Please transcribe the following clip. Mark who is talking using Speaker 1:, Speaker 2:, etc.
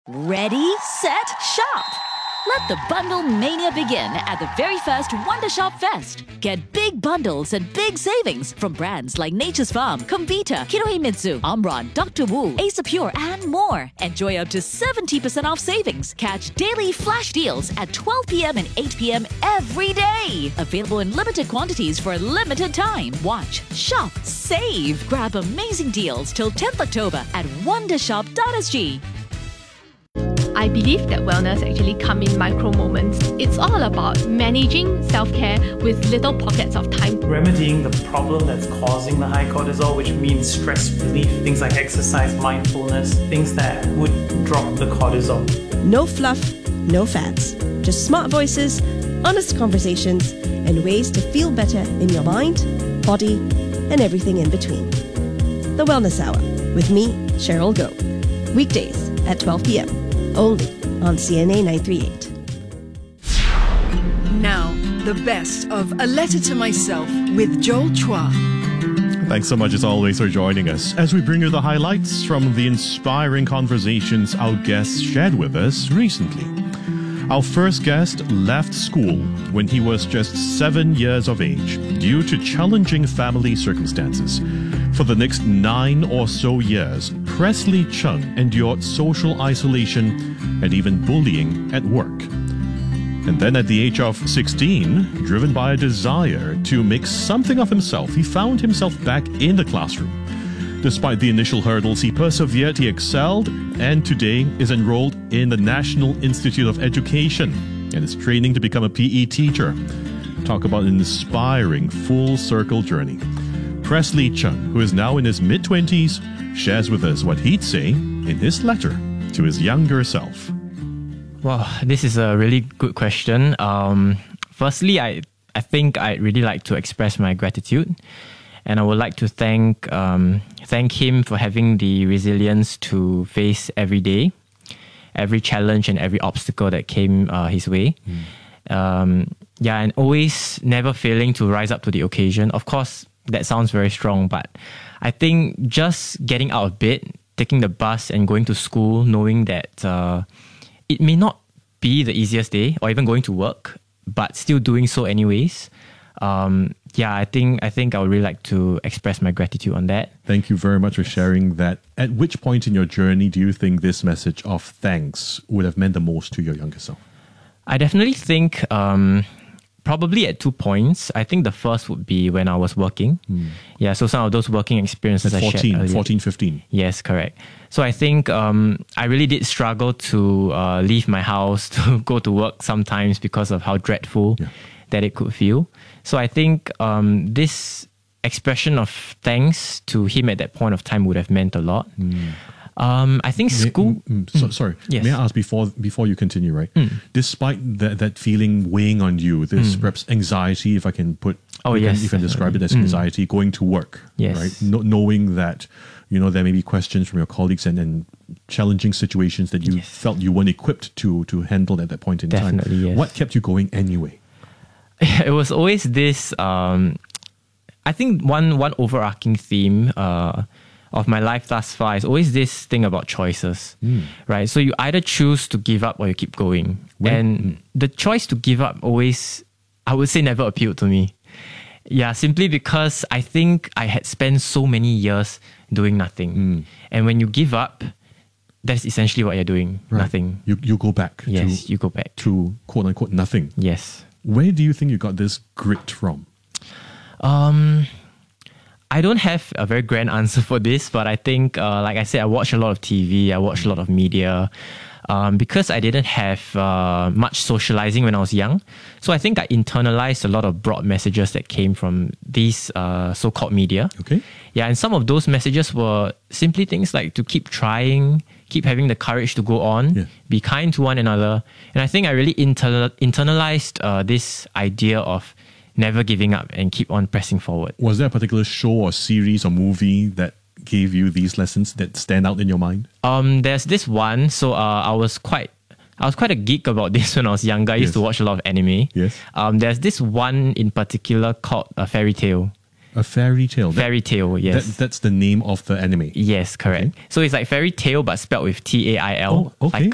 Speaker 1: Ready, set, shop! Let the bundle mania begin at the very first Wonder Shop Fest. Get big bundles and big savings from brands like Nature's Farm, Comvita, Kinohimitsu, Omron, Dr. Wu, Ace Pure, and more. Enjoy up to 70% off savings. Catch daily flash deals at 12 p.m. and 8 p.m. every day. Available in limited quantities for a limited time. Watch, shop, save. Grab amazing deals till 10th October at wondershop.sg.
Speaker 2: I believe that wellness actually comes in micro moments. It's all about managing self-care with little pockets of time.
Speaker 3: Remedying the problem that's causing the high cortisol, which means stress relief, things like exercise, mindfulness, things that would drop the cortisol.
Speaker 4: No fluff, no fads. Just smart voices, honest conversations, and ways to feel better in your mind, body, and everything in between. The Wellness Hour with me, Cheryl Goh. Weekdays at 12 p.m. only on CNA 938.
Speaker 5: Now, the best of A Letter to Myself with Joel Chua.
Speaker 6: Thanks so much as always for joining us as we bring you the highlights from the inspiring conversations our guests shared with us recently. Our first guest left school when he was just 7 years of age due to challenging family circumstances. For the next 9 or so years, Presley Chung endured social isolation and even bullying at work. And then at the age of 16, driven by a desire to make something of himself, he found himself back in the classroom. Despite the initial hurdles, he persevered, he excelled, and today is enrolled in the National Institute of Education and is training to become a PE teacher. Talk about an inspiring full circle journey. Presley Chung, who is now in his mid-20s, shares with us what he'd say in his letter to his younger self.
Speaker 7: Well, this is a really good question. Firstly, I think I'd really like to express my gratitude. And I would like to thank him for having the resilience to face every day, every challenge and every obstacle that came his way. And always never failing to rise up to the occasion. Of course, that sounds very strong, but I think just getting out of bed, taking the bus and going to school, knowing that it may not be the easiest day or even going to work, but still doing so anyways. I think I would really like to express my gratitude on that.
Speaker 6: Thank you very much for sharing that. At which point in your journey do you think this message of thanks would have meant the most to your younger self?
Speaker 7: I definitely think probably at 2 points. I think the first would be when I was working. Yeah, so some of those working experiences
Speaker 6: at 14, 15.
Speaker 7: Yes, correct. So I think I really did struggle to leave my house to go to work sometimes because of how dreadful that it could feel. So I think this expression of thanks to him at that point of time would have meant a lot. I think school...
Speaker 6: Sorry,
Speaker 7: yes.
Speaker 6: May I ask before you continue, right? Despite that feeling weighing on you, this perhaps anxiety, if I can put... you can describe it as anxiety, going to work, right? Knowing that, there may be questions from your colleagues and challenging situations that you felt you weren't equipped to handle at that point in time.
Speaker 7: Yes.
Speaker 6: What kept you going anyway?
Speaker 7: It was always this, I think one overarching theme of my life thus far is always this thing about choices, right? So you either choose to give up or you keep going. And the choice to give up always, I would say, never appealed to me. Yeah, simply because I think I had spent so many years doing nothing. And when you give up, that's essentially what you're doing, nothing.
Speaker 6: You go back.
Speaker 7: Yes, you go back.
Speaker 6: To quote unquote nothing.
Speaker 7: Yes.
Speaker 6: Where do you think you got this grit from?
Speaker 7: I don't have a very grand answer for this, but I think, like I said, I watch a lot of TV, I watch a lot of media, because I didn't have much socializing when I was young. So I think I internalized a lot of broad messages that came from these so-called media.
Speaker 6: Okay.
Speaker 7: Yeah, and some of those messages were simply things like to keep trying, keep having the courage to go on, be kind to one another. And I think I really internalized this idea of never giving up and keep on pressing forward.
Speaker 6: Was there a particular show or series or movie that gave you these lessons that stand out in your mind?
Speaker 7: There's this one. So I was quite a geek about this when I was younger. I used to watch a lot of anime.
Speaker 6: Yes.
Speaker 7: There's this one in particular called Fairy Tail.
Speaker 6: A fairy tale.
Speaker 7: Fairy Tail, yes.
Speaker 6: That's the name of the anime.
Speaker 7: Yes, correct.
Speaker 6: Okay.
Speaker 7: So it's like fairy tale but spelled with Tail.
Speaker 6: Oh, okay.